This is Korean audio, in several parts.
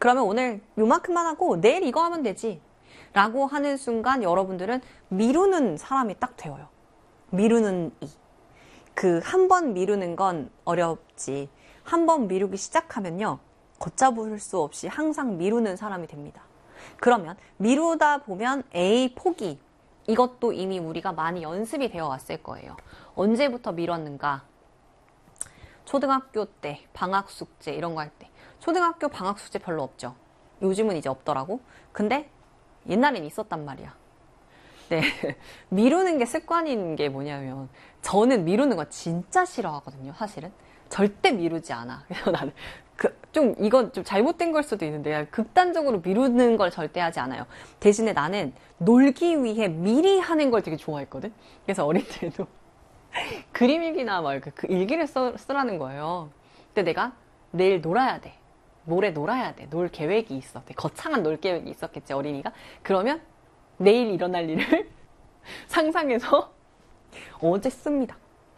그러면 오늘 요만큼만 하고 내일 이거 하면 되지. 라고 하는 순간 여러분들은 미루는 사람이 딱 되어요. 미루는 이. 한 번 미루는 건 어렵지. 한 번 미루기 시작하면요. 걷잡을 수 없이 항상 미루는 사람이 됩니다. 그러면 미루다 보면 A 포기. 이것도 이미 우리가 많이 연습이 되어 왔을 거예요. 언제부터 미뤘는가? 초등학교 때 방학 숙제 이런 거 할 때. 초등학교 방학 숙제 별로 없죠. 요즘은 이제 없더라고. 근데 옛날엔 있었단 말이야. 네. 미루는 게 습관인 게 뭐냐면 저는 미루는 거 진짜 싫어하거든요. 사실은. 절대 미루지 않아. 그래서 나는 이건 좀 잘못된 걸 수도 있는데 극단적으로 미루는 걸 절대 하지 않아요. 대신에 나는 놀기 위해 미리 하는 걸 되게 좋아했거든. 그래서 어릴 때도 그림 일기나 그 일기를 쓰라는 거예요. 근데 내가 내일 놀아야 돼. 모레 놀아야 돼. 놀 계획이 있어. 되게 거창한 놀 계획이 있었겠지, 어린이가. 그러면 내일 일어날 일을 상상해서 어제 씁니다.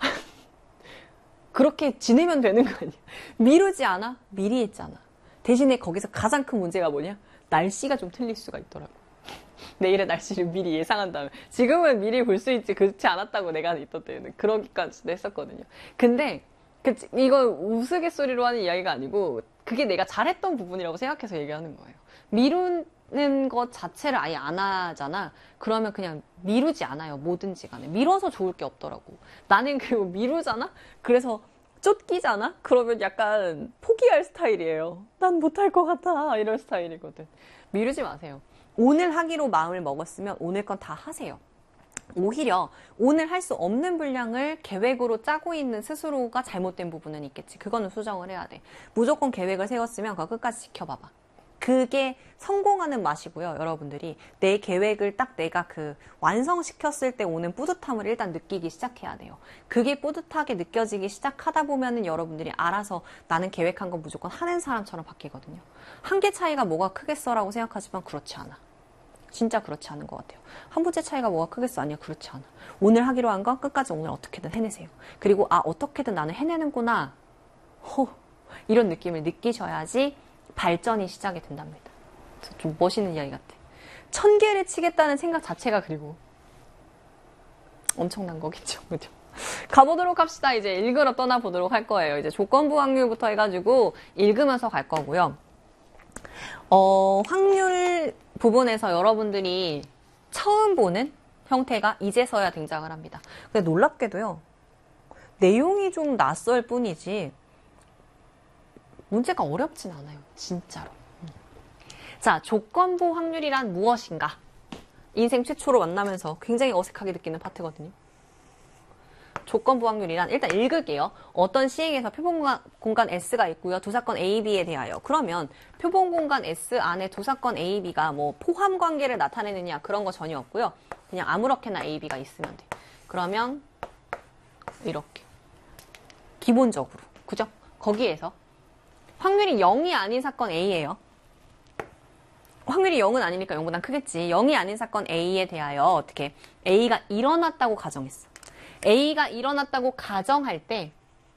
그렇게 지내면 되는 거 아니야. 미루지 않아? 미리 했잖아. 대신에 거기서 가장 큰 문제가 뭐냐? 날씨가 좀 틀릴 수가 있더라고. 내일의 날씨를 미리 예상한 다음에. 지금은 미리 볼 수 있지. 그렇지 않았다고 내가 있던 때는. 그러기까지도 했었거든요. 근데 이거 우스갯소리로 하는 이야기가 아니고 그게 내가 잘했던 부분이라고 생각해서 얘기하는 거예요. 미루는 것 자체를 아예 안 하잖아. 그러면 그냥 미루지 않아요. 뭐든지 간에. 미뤄서 좋을 게 없더라고. 나는 그리고 미루잖아? 그래서 쫓기잖아? 그러면 약간 포기할 스타일이에요. 난 못할 것 같아. 이런 스타일이거든. 미루지 마세요. 오늘 하기로 마음을 먹었으면 오늘 건 다 하세요. 오히려 오늘 할 수 없는 분량을 계획으로 짜고 있는 스스로가 잘못된 부분은 있겠지. 그거는 수정을 해야 돼. 무조건 계획을 세웠으면 그거 끝까지 지켜봐봐. 그게 성공하는 맛이고요. 여러분들이 내 계획을 딱 내가 완성시켰을 때 오는 뿌듯함을 일단 느끼기 시작해야 돼요. 그게 뿌듯하게 느껴지기 시작하다 보면은 여러분들이 알아서 나는 계획한 건 무조건 하는 사람처럼 바뀌거든요. 한 개 차이가 뭐가 크겠어라고 생각하지만 그렇지 않아. 진짜 그렇지 않은 것 같아요. 한 번째 차이가 뭐가 크겠어? 아니야, 그렇지 않아. 오늘 하기로 한 건 끝까지 오늘 어떻게든 해내세요. 그리고 어떻게든 나는 해내는구나. 이런 느낌을 느끼셔야지 발전이 시작이 된답니다. 좀 멋있는 이야기 같아. 1000개를 치겠다는 생각 자체가 그리고 엄청난 거겠죠. 그죠? 가보도록 합시다. 이제 읽으러 떠나보도록 할 거예요. 이제 조건부 확률부터 해가지고 읽으면서 갈 거고요. 확률 부분에서 여러분들이 처음 보는 형태가 이제서야 등장을 합니다. 근데 놀랍게도요. 내용이 좀 낯설 뿐이지 문제가 어렵진 않아요. 진짜로. 자, 조건부 확률이란 무엇인가? 인생 최초로 만나면서 굉장히 어색하게 느끼는 파트거든요. 조건부 확률이란 일단 읽을게요. 어떤 시행에서 표본공간 S가 있고요. 두 사건 A, B에 대하여. 그러면 표본공간 S 안에 두 사건 A, B가 뭐 포함 관계를 나타내느냐 그런 거 전혀 없고요. 그냥 아무렇게나 A, B가 있으면 돼. 그러면 이렇게. 기본적으로. 그죠? 거기에서 확률이 0이 아닌 사건 A예요. 확률이 0은 아니니까 0보단 크겠지. 0이 아닌 사건 A에 대하여 어떻게 A가 일어났다고 가정했어. A가 일어났다고 가정할 때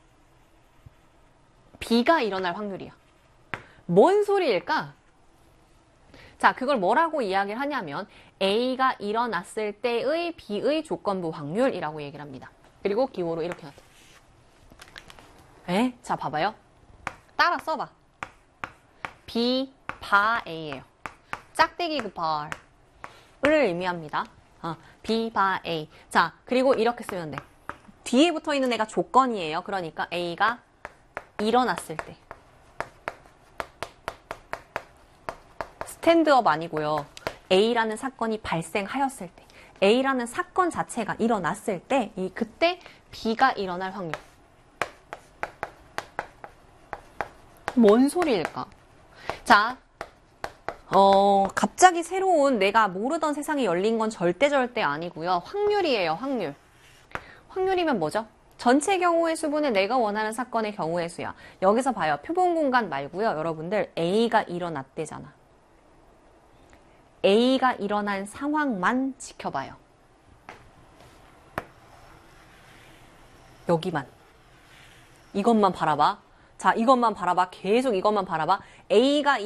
B가 일어날 확률이야. 뭔 소리일까? 자, 그걸 뭐라고 이야기를 하냐면 A가 일어났을 때의 B의 조건부 확률이라고 얘기를 합니다. 그리고 기호로 이렇게 놨다. 자, 봐봐요. 따라 써봐. B, 바 A예요. 짝대기 그 바를 의미합니다. B, 바 A. 자, 그리고 이렇게 쓰면 돼. 뒤에 붙어 있는 애가 조건이에요. 그러니까 A가 일어났을 때. 스탠드업 아니고요. A라는 사건이 발생하였을 때. A라는 사건 자체가 일어났을 때, 그때 B가 일어날 확률. 뭔 소리일까? 자, 갑자기 새로운 내가 모르던 세상이 열린 건 절대 아니고요. 확률이에요, 확률. 확률이면 뭐죠? 전체 경우의 수분의 내가 원하는 사건의 경우의 수야. 여기서 봐요. 표본 공간 말고요. 여러분들 A가 일어났대잖아. A가 일어난 상황만 지켜봐요. 여기만. 이것만 바라봐. 자, 이것만 바라봐. 계속 이것만 바라봐. A가